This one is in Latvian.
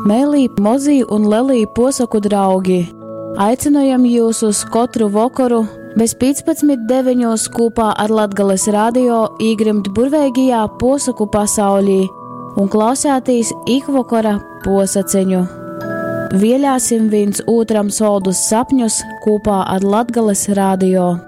Mēlī, mozī un lelī posaku draugi, aicinojam jūs uz katru vakaru bez 15:9 kopā ar Latgales radio īgrimt burveigajā posaku pasaulī un klausētīs ikvakara posaceņu. Vielāsim viens otram soldus sapņus kopā ar Latgales radio.